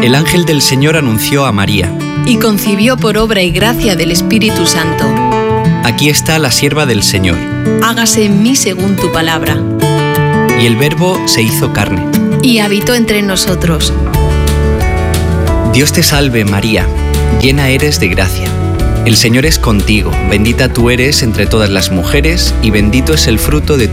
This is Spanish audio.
El ángel del Señor anunció a María: y concibió por obra y gracia del Espíritu Santo. Aquí está la sierva del Señor. Hágase en mí según tu palabra. Y el Verbo se hizo carne. Y habitó entre nosotros. Dios te salve, María, llena eres de gracia. El Señor es contigo, bendita tú eres entre todas las mujeres, y bendito es el fruto de